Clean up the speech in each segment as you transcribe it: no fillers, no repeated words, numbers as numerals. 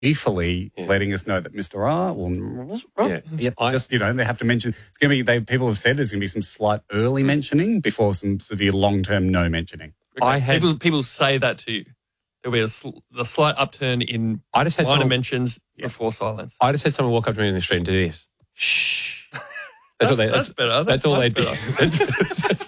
briefly letting us know that Mr. R they have to mention, it's going to be, people have said there's going to be some slight early mentioning before some severe long-term no mentioning. Okay. People say that to you. There'll be a slight upturn in minor mentions before silence. I just had someone walk up to me in the street and do this. Shh. That's better. That's all they do. That's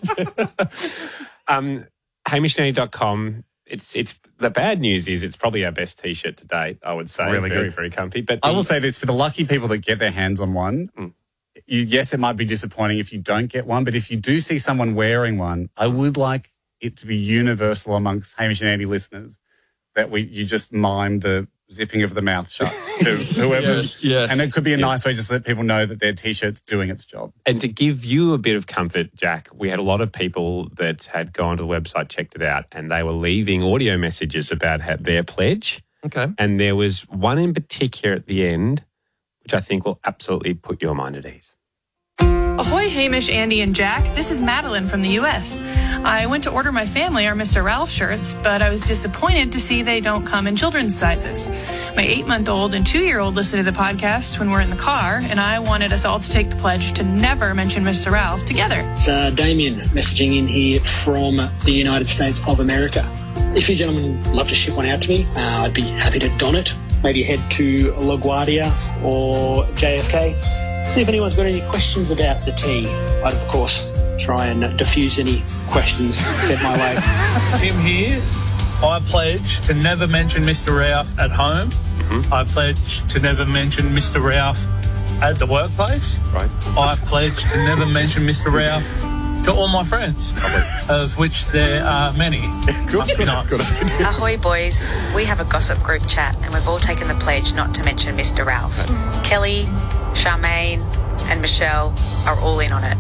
better. HamishNanny.com. It's the bad news is it's probably our best T-shirt to date, I would say. Really very, good. very comfy. But I will say this, for the lucky people that get their hands on one, yes, it might be disappointing if you don't get one, but if you do see someone wearing one, I would like it to be universal amongst Hamish and Andy listeners that you just mime the zipping of the mouth shut to whoever. Yes. And it could be a nice way just to let people know that their T-shirt's doing its job. And to give you a bit of comfort, Jack, we had a lot of people that had gone to the website, checked it out, and they were leaving audio messages about their pledge. Okay. And there was one in particular at the end, which I think will absolutely put your mind at ease. Ahoy, Hamish, Andy, and Jack. This is Madeline from the U.S. I went to order my family our Mr. Ralph shirts, but I was disappointed to see they don't come in children's sizes. My 8-month-old and 2-year-old listen to the podcast when we're in the car, and I wanted us all to take the pledge to never mention Mr. Ralph together. It's Damien messaging in here from the United States of America. If you gentlemen would love to ship one out to me, I'd be happy to don it. Maybe head to LaGuardia or JFK. See if anyone's got any questions about the tea. I'd, of course, try and diffuse any questions sent my way. Tim here. I pledge to never mention Mr. Ralph at home. Mm-hmm. I pledge to never mention Mr. Ralph at the workplace. Right. I pledge to never mention Mr. Ralph to all my friends, of which there are many. Must be nice. Ahoy, boys. We have a gossip group chat, and we've all taken the pledge not to mention Mr. Ralph. Right. Kelly, Charmaine and Michelle are all in on it.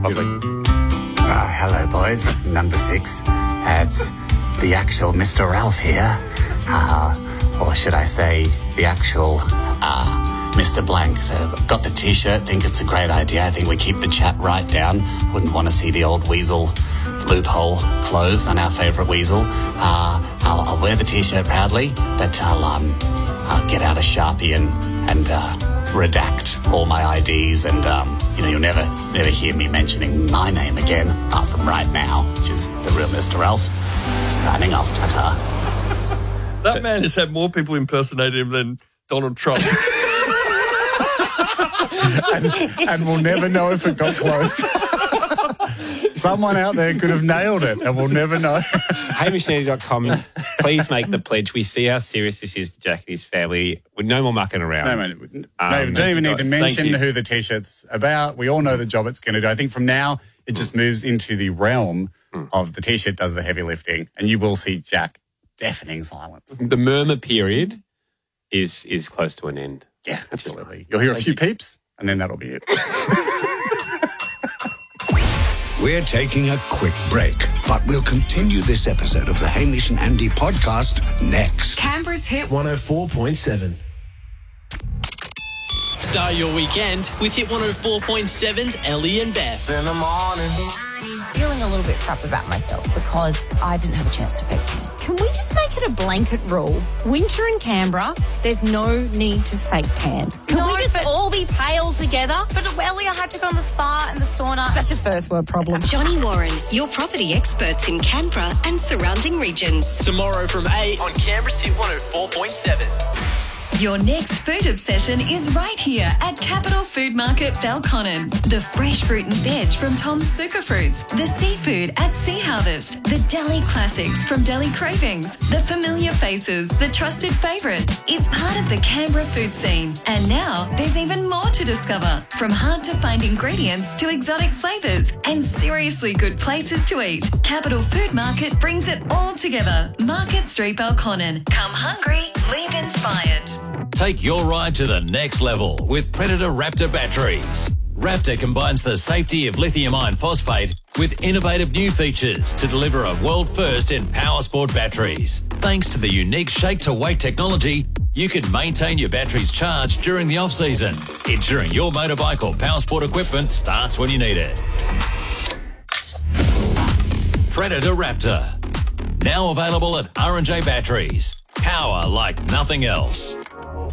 Hello, boys. Number 6. It's the actual Mr. Ralph here. Or should I say the actual Mr. Blank. So I've got the T-shirt. Think it's a great idea. I think we keep the chat right down. Wouldn't want to see the old weasel loophole close on our favourite weasel. I'll wear the T-shirt proudly, but I'll get out a Sharpie and redact all my IDs, and you'll never hear me mentioning my name again, apart from right now, which is the real Mr. Ralph. Signing off, ta-ta. That man has had more people impersonate him than Donald Trump. and we'll never know if it got close. Someone out there could have nailed it, and we'll never know. HamishNanny.com, please make the pledge. We see how serious this is to Jack and his family. With no more mucking around. No, don't even need to mention who the T-shirt's about. We all know the job it's going to do. I think from now, it just moves into the realm of the T-shirt does the heavy lifting, and you will see Jack deafening silence. The murmur period is close to an end. Yeah, absolutely. You'll hear a few peeps, and then that'll be it. We're taking a quick break, but we'll continue this episode of the Hamish and Andy podcast next. Canberra's Hit 104.7. Start your weekend with Hit 104.7's Ellie and Beth. In the morning. Feeling a little bit crap about myself because I didn't have a chance to fake tan. Can we just make it a blanket rule? Winter in Canberra, there's no need to fake tan. Can we just all be pale together? But earlier I had to go on the spa and the sauna. That's a first world problem. Johnny Warren, your property experts in Canberra and surrounding regions. Tomorrow from 8 on Canberra's Hit 104.7. Your next food obsession is right here at Capital Food Market Belconnen. The fresh fruit and veg from Tom's Superfruits, the seafood at Sea Harvest, the deli classics from Deli Cravings, the familiar faces, the trusted favourites. It's part of the Canberra food scene. And now there's even more to discover, from hard-to-find ingredients to exotic flavours and seriously good places to eat. Capital Food Market brings it all together. Market Street Belconnen. Come hungry, leave inspired. Take your ride to the next level with Predator Raptor batteries. Raptor combines the safety of lithium iron phosphate with innovative new features to deliver a world first in power sport batteries. Thanks to the unique shake-to-weight technology, you can maintain your batteries charged during the off-season, ensuring your motorbike or power sport equipment starts when you need it. Predator Raptor. Now available at R&J Batteries. Power like nothing else.